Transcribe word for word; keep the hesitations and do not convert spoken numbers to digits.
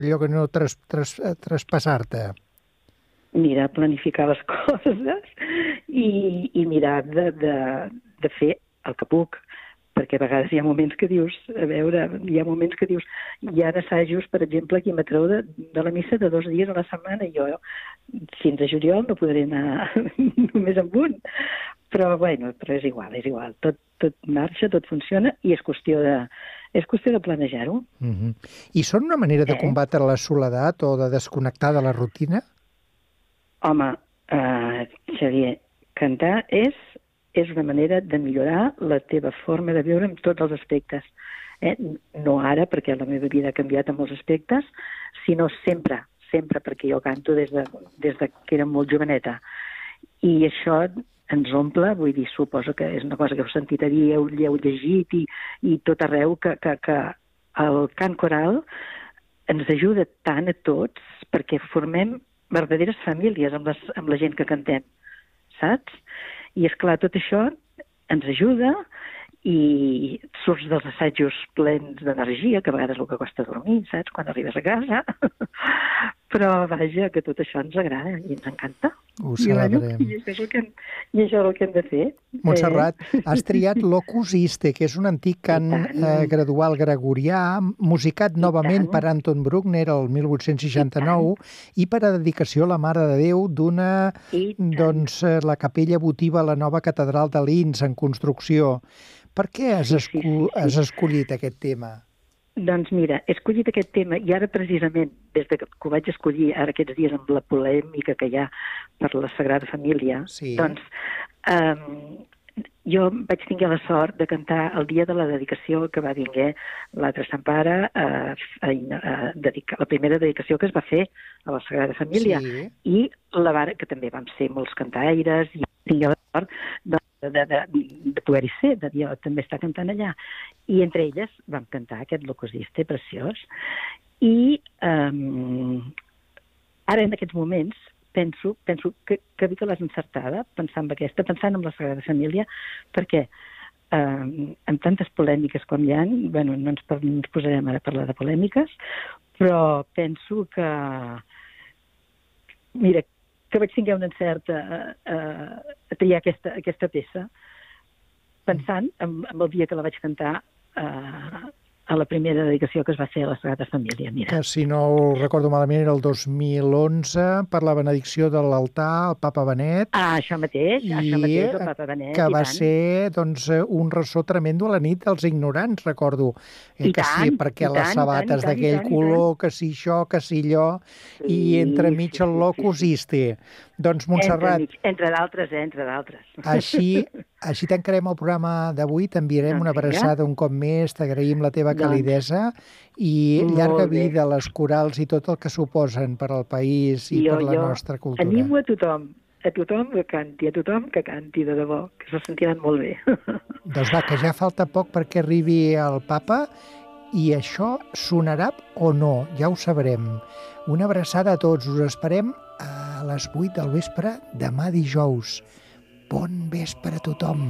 allò que no tras, tras, traspassar-te? Mirar, planificar les coses i, i mirar de, de, de fer el que puc, perquè a vegades hi ha moments que dius, a veure, hi ha moments que dius, hi ha assajos, per exemple, aquí m'atreu de, de la missa de dos dies a la setmana, i jo fins a juliol no podré anar només amb un, però bueno, però és igual, és igual, tot, tot marxa, tot funciona, i és qüestió de, és qüestió de planejar-ho. Mm-hmm. I són una manera de combatre la soledat o de desconnectar de la rutina? Home, uh, Xavier, cantar és és una manera de millorar la teva forma de viure en tots els aspectes. Eh? No ara, perquè la meva vida ha canviat en molts aspectes, sinó sempre, sempre, perquè jo canto des de, des de que era molt joveneta. I això ens omple, vull dir, suposo que és una cosa que heu sentit a dir, heu, heu llegit i, i tot arreu, que, que, que el cant coral ens ajuda tant a tots perquè formem verdaderes famílies amb, les, amb la gent que cantem, saps? I, és clar, tot això ens ajuda i surts dels assajos plens d'energia, que a vegades el que costa dormir, saps?, quan arribes a casa. Però, vaja, que tot això ens agrada i ens encanta. Ho celebrem. I, això és el que hem, i això és el que hem de fer. Montserrat, eh? has triat l'Opus Iste, que és un antic cant eh, gradual gregorià, musicat I novament tant. per Anton Bruckner el mil vuit-cents seixanta-nou i, i per a dedicació a la Mare de Déu d'una, doncs, la capella votiva a la nova catedral de Linz en construcció. Per què has, esco sí, sí, sí, sí. has escollit aquest tema? Doncs mira, he escollit aquest tema i ara precisament, des de que ho vaig escollir ara aquests dies amb la polèmica que hi ha per la Sagrada Família, sí. doncs um, jo vaig tenir la sort de cantar el dia de la dedicació que va vinguer l'altre Sant Pare, a, a, a dedicar, la primera dedicació que es va fer a la Sagrada Família, sí. i la vara, que també vam ser molts cantaires, i tinc la sort de de, de, de poder-hi ser, de jo també estar cantant allà. I entre elles vam cantar aquest Locus Iste preciós. I um, ara en aquests moments penso, penso que, que que l'has encertada, pensant en aquesta, pensant en la Sagrada Família, perquè um, amb tantes polèmiques com hi ha, bueno, no ens, no ens posarem ara a parlar de polèmiques, però penso que, mira, que vaig tinguer un encert a, a, a triar aquesta, aquesta peça, pensant en, en el dia que la vaig cantar a, a la primera dedicació que es va fer a la Sagrada Família. Mira. Que, si no ho recordo malament, era el dos mil onze, per la benedicció de l'altar, el Papa Benet. Ah, això mateix, I això mateix, el Papa Benet. Que va ser, doncs, un ressò tremendo a la nit dels ignorants, recordo. Eh, I que tant, sí, perquè i les tant, sabates d'aquell color, que si això, que si allò, sí, i entremig sí, el Locus sí, sí. Iste. Doncs, Montserrat... Entre, entre d'altres, eh, entre d'altres. Així, així tancarem el programa d'avui, t'enviarem doncs una abraçada un cop més, t'agraïm la teva calidesa i llarga vida a les corals i tot el que suposen per al país i jo, per la nostra cultura. Animo a tothom, a tothom que canti, a tothom que canti de debò, que se sentiran molt bé. Doncs va, que ja falta poc perquè arribi el Papa i això sonarà o no, ja ho sabrem. Una abraçada a tots, us esperem a les vuit del vespre demà dijous. Bon vespre a tothom.